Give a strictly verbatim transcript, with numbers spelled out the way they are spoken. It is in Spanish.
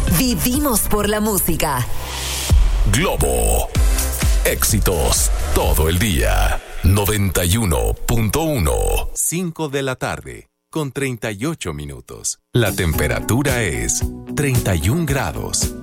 Vivimos por la música. Globo. Éxitos todo el día. noventa y uno punto uno. cinco de la tarde, con treinta y ocho minutos. La temperatura es treinta y un grados.